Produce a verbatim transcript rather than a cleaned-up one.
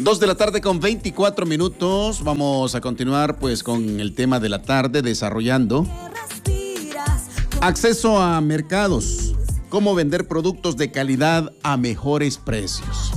Dos de la tarde con veinticuatro minutos. Vamos a continuar pues con el tema de la tarde, desarrollando acceso a mercados, cómo vender productos de calidad a mejores precios.